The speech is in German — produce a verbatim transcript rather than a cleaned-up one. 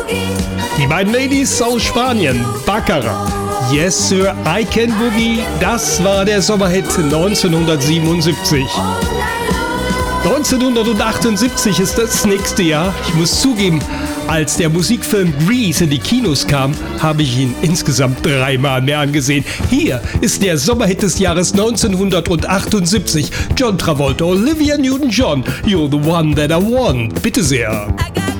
Die beiden Ladies aus Spanien, Baccarat. Yes Sir, I Can Boogie, das war der Sommerhit neunzehnhundertsiebenundsiebzig. neunzehnhundertachtundsiebzig ist das nächste Jahr. Ich muss zugeben, als der Musikfilm Grease in die Kinos kam, habe ich ihn insgesamt dreimal mehr angesehen. Hier ist der Sommerhit des Jahres neunzehnhundertachtundsiebzig. John Travolta, Olivia Newton-John, You're the One That I Want. Bitte sehr.